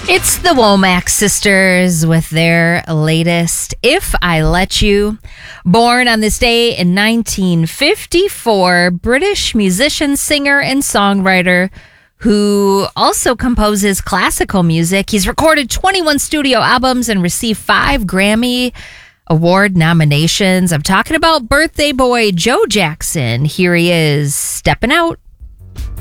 It's the Womack sisters with their latest If I Let You. Born on this day in 1954, British musician, singer, and songwriter who also composes classical music. He's recorded 21 studio albums and received 5 Grammy Award nominations. I'm talking about birthday boy Joe Jackson. Here he is, stepping out.